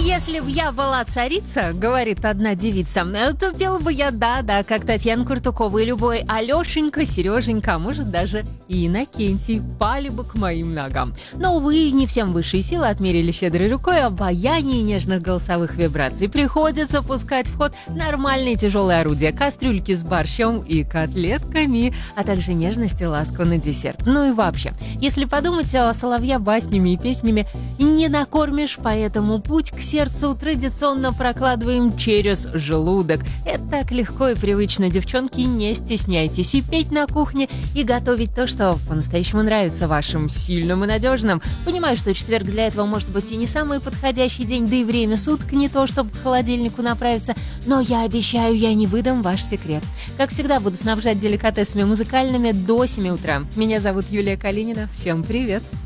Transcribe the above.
Если б я была царица, говорит одна девица, то пела бы я да-да, как Татьяна Куртукова, и любой Алешенька, Сереженька, а может даже и Иннокентий пали бы к моим ногам. Но, увы, не всем высшие силы отмерили щедрой рукой обаяние нежных голосовых вибраций. Приходится пускать в ход нормальные тяжелые орудия, кастрюльки с борщом и котлетками, а также нежность и ласку на десерт. Ну и вообще, если подумать, соловья баснями и песнями не накормишь, поэтому путь к сердцу традиционно прокладываем через желудок. Это так легко и привычно, девчонки, не стесняйтесь и петь на кухне, и готовить то, что по-настоящему нравится вашим сильным и надежным. Понимаю, что четверг для этого может быть и не самый подходящий день, да и время суток не то, чтобы к холодильнику направиться, но я обещаю, я не выдам ваш секрет. Как всегда, буду снабжать деликатесами музыкальными до 7 утра. Меня зовут Юлия Калинина. Всем привет!